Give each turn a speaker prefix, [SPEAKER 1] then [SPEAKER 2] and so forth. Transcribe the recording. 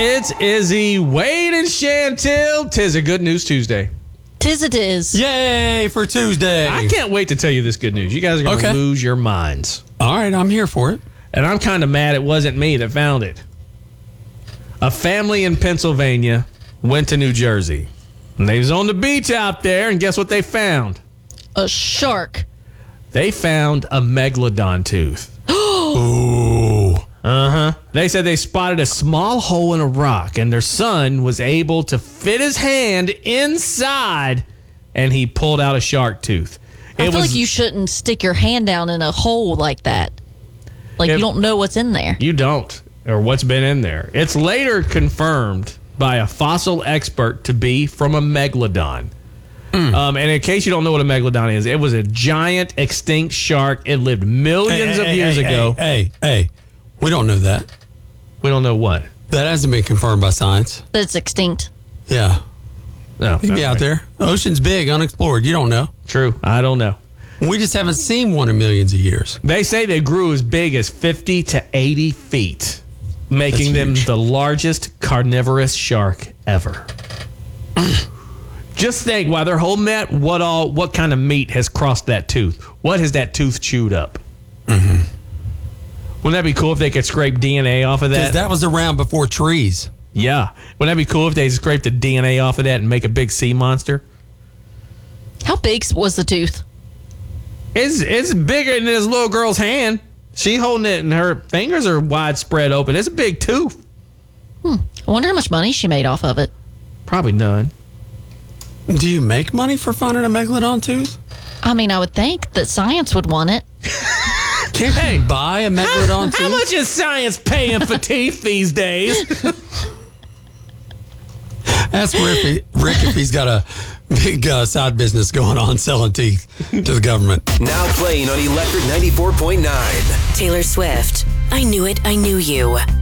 [SPEAKER 1] It's Izzy, Wade, and Chantil. 'Tis a Good News Tuesday.
[SPEAKER 2] Tis it is.
[SPEAKER 3] Yay for Tuesday.
[SPEAKER 1] I can't wait to tell you this good news. You guys are going to lose your minds.
[SPEAKER 3] All right, I'm here for it.
[SPEAKER 1] And I'm kind of mad it wasn't me that found it. A family in Pennsylvania went to New Jersey. And they was on the beach out there, and guess what they found?
[SPEAKER 2] A shark.
[SPEAKER 1] They found a megalodon tooth.
[SPEAKER 3] Ooh.
[SPEAKER 1] They said they spotted a small hole in a rock, and their son was able to fit his hand inside, and he pulled out a shark tooth.
[SPEAKER 2] I feel like you shouldn't stick your hand down in a hole like that. Like you don't know what's in there.
[SPEAKER 1] You don't, or what's been in there. It's later confirmed by a fossil expert to be from a megalodon. And in case you don't know what a megalodon is, it was a giant extinct shark. It lived millions of years ago.
[SPEAKER 3] Hey, we don't know that.
[SPEAKER 1] We don't know what.
[SPEAKER 3] That hasn't been confirmed by science.
[SPEAKER 2] That it's extinct.
[SPEAKER 3] Yeah.
[SPEAKER 1] No,
[SPEAKER 3] It could be out there. Ocean's big, unexplored. You don't know.
[SPEAKER 1] True. I don't know.
[SPEAKER 3] We just haven't seen one in millions of years.
[SPEAKER 1] They say they grew as big as 50 to 80 feet, making them the largest carnivorous shark ever. Just think, while they're holding that, what kind of meat has crossed that tooth? What has that tooth chewed up? Mm-hmm. Wouldn't that be cool if they could scrape DNA off of that?
[SPEAKER 3] Because that was around before trees.
[SPEAKER 1] Yeah. Wouldn't that be cool if they scraped the DNA off of that and make a big sea monster?
[SPEAKER 2] How big was the tooth?
[SPEAKER 1] It's bigger than this little girl's hand. She holding it and her fingers are widespread open. It's a big tooth.
[SPEAKER 2] I wonder how much money she made off of it.
[SPEAKER 1] Probably none.
[SPEAKER 3] Do you make money for finding a megalodon tooth?
[SPEAKER 2] I mean, I would think that science would want it.
[SPEAKER 3] Can't you buy a megalodon tooth?
[SPEAKER 1] How much is science paying for teeth these days?
[SPEAKER 3] Ask Rick if he's got a big side business going on selling teeth to the government.
[SPEAKER 4] Now playing on Electric 94.9.
[SPEAKER 5] Taylor Swift, I Knew It, I Knew You.